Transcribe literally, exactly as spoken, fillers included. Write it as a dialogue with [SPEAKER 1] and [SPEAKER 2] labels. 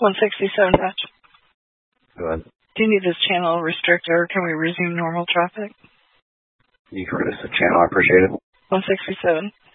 [SPEAKER 1] one sixty-seven Dutch.
[SPEAKER 2] Go ahead.
[SPEAKER 1] Do you need this channel restricted or can we resume normal traffic?
[SPEAKER 2] You can release the channel. I appreciate it.
[SPEAKER 1] one sixty-seven.